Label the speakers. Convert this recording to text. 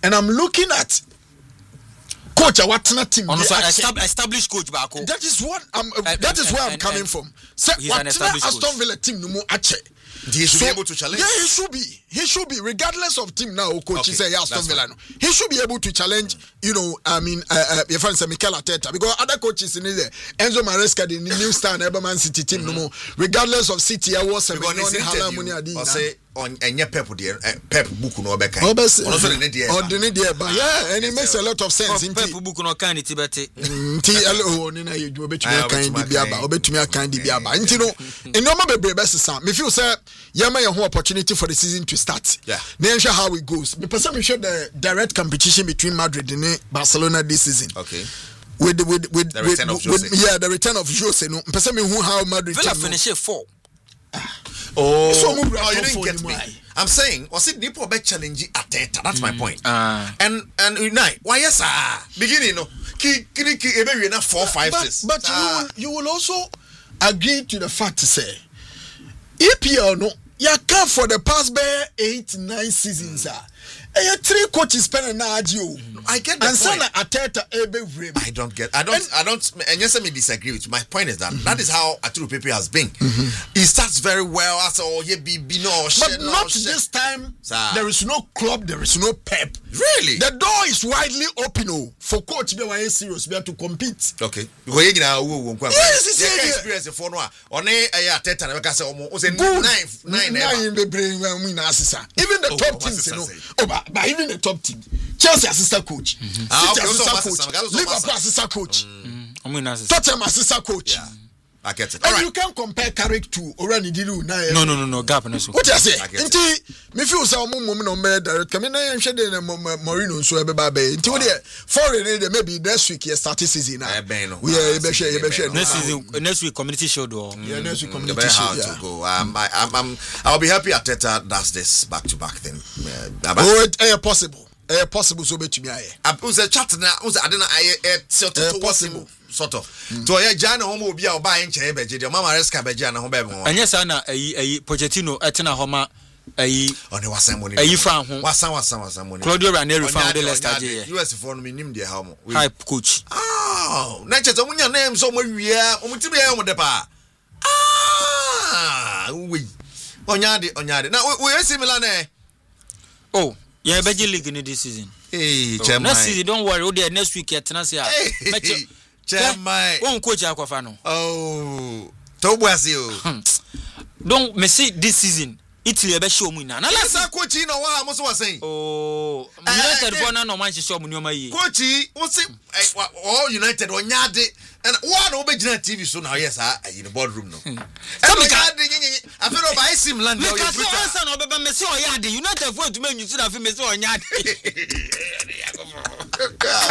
Speaker 1: and I'm looking at coach Watana team.
Speaker 2: Established coach Bako.
Speaker 1: That is what that is where I'm coming from. So Watana Aston Villa team no more ache.
Speaker 3: He should be able to challenge.
Speaker 1: Yeah, he should be regardless of team now coach say Aston Villa no. He should be able to challenge, you know, I mean your friend Mikel Arteta, because other coaches in there Enzo Maresca the new star in Man City team no more, regardless of City I was
Speaker 3: say on any Pep book no beka.
Speaker 1: Yeah, and it makes a lot of sense.
Speaker 2: Pep book no kan itibete.
Speaker 1: TLO ni na yeju obetumi kan di biaba, obetumi kan di biaba. Nti no, enoma bebre be sesa. Me feel say yama ye ho opportunity for the season to start.
Speaker 3: Yeah.
Speaker 1: Then show how it goes. Me person me show the direct competition between Madrid and Barcelona this season.
Speaker 3: Okay.
Speaker 1: With the
Speaker 3: return of Jose.
Speaker 1: The return of Jose. No, person me who how Madrid
Speaker 2: Villa finish 4.
Speaker 3: Oh, you didn't get me. I'm saying, was it Nipo be challenge Arteta? That's my point. And Unai, why yes, beginning no, ki ebe na 4, 5, 6.
Speaker 1: But you will also agree to the fact to say, EPL no, you come for the past 8, 9 seasons. And 3 coaches spending now.
Speaker 3: I get the point.
Speaker 1: I
Speaker 3: don't. And yes, I may disagree with you. My point is that that is how Arturo Pepe has been. He starts very well. As
Speaker 1: but not this time. There is no club. There is no Pep.
Speaker 3: Really,
Speaker 1: the door is widely open for coach. Be one serious. We have to compete.
Speaker 3: Okay.
Speaker 1: Yes,
Speaker 3: experience for no. On Arteta na say almost 9.
Speaker 1: Even the top teams, you know. But even the top team, Chelsea assistant coach, City assistant coach, Liverpool assistant coach, Tottenham assistant coach.
Speaker 3: Yeah, I get it.
Speaker 1: And you can compare Carrick to Orani Diru.
Speaker 2: No, gap.
Speaker 1: What you say? Until me feel some moment on bed. Come in and share the Mourinho so everybody. Until there, foreign maybe next week you start season. We are
Speaker 2: next week community show do.
Speaker 1: Yeah, next week community show.
Speaker 3: To go. I'll be happy Arteta does this back to back thing.
Speaker 1: It's possible so bet me aye.
Speaker 3: Was a chat now. Was I didn't possible. Sort of. To a Jana homo be our buying Chebeji, your Mama Resca Bejana home.
Speaker 2: And yes, Anna, a Pochettino, Etna Homa,
Speaker 3: only was someone
Speaker 2: a from
Speaker 3: someone.
Speaker 2: Claudio Ranieri found the last
Speaker 3: US for me, named the home.
Speaker 2: Hype coach.
Speaker 3: Oh, nature's on your name somewhere. We are on the bar. We Onyadi. Now we are similar.
Speaker 2: Oh, yeah, Beji League in this season.
Speaker 3: Hey,
Speaker 2: next season, don't worry. Next week at Tennessee.
Speaker 3: Chairman,
Speaker 2: one coach Aquafano.
Speaker 3: Oh, Tobuasio.
Speaker 2: Don't me see this season. Italy be show me now. Na
Speaker 3: last coach no wa almost was saying.
Speaker 2: Oh, United for na no man show me no mai.
Speaker 3: Coach, what's it? All United on yade and one obejina TV so now yes in the boardroom no. So me I feel over I sim land now you put.
Speaker 2: Answer no be me say o yade United for to me you see that me say o yade.